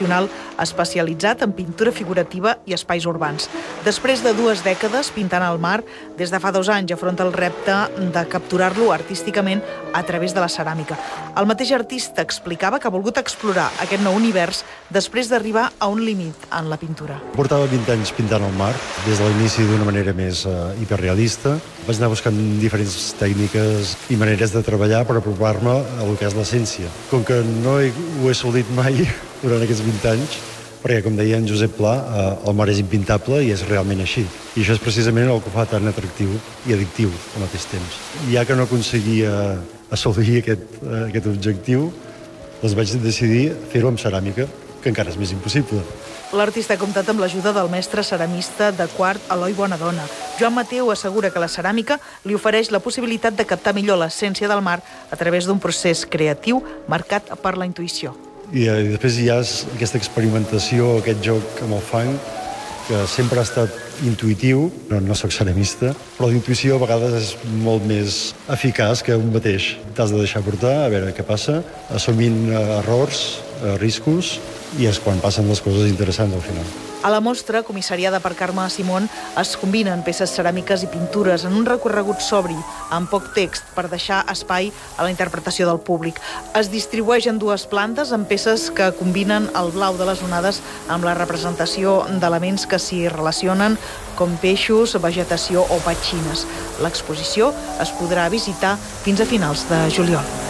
professional especialitzat en pintura figurativa i espais urbans. Després de 2 dècades pintant el mar, des de fa 2 anys afronta el repte de capturar-lo artísticament a través de la ceràmica. El mateix artista explicava que ha volgut explorar aquest nou univers després d'arribar a un límit en la pintura. Portava 20 anys pintant el mar, des de l'inici d'una manera més hiperrealista. Vaig anar buscant diferents tècniques i maneres de treballar per apropar-me a el que és l'essència. Com que no ho he assolit mai durant aquests 20 anys, perquè, com deia en Josep Pla, el mar és impintable i és realment així. I això és precisament el que ho fa tan atractiu i addictiu al mateix temps. Ja que no aconseguia assolir aquest objectiu, doncs vaig decidir fer-ho amb ceràmica, que encara és més impossible. L'artista ha comptat amb l'ajuda del mestre ceramista de quart Eloi Bonadona. Joan Mateu assegura que la ceràmica li ofereix la possibilitat de captar millor l'essència del mar a través d'un procés creatiu marcat per la intuïció. I després hi ha aquesta experimentació, aquest joc amb el fang, que sempre ha estat intuïtiu. No soc ceramista, però la intuïció a vegades és molt més eficaç que un mateix. T'has de deixar portar, a veure què passa, assumint errors, riscos, i és quan passen les coses interessants al final. A la mostra, comissariada per Carme Simón, es combinen peces ceràmiques i pintures en un recorregut sobri, amb poc text, per deixar espai a la interpretació del públic. Es distribueix en 2 plantes amb peces que combinen el blau de les onades amb la representació d'elements que s'hi relacionen, com peixos, vegetació o petxines. L'exposició es podrà visitar fins a finals de juliol.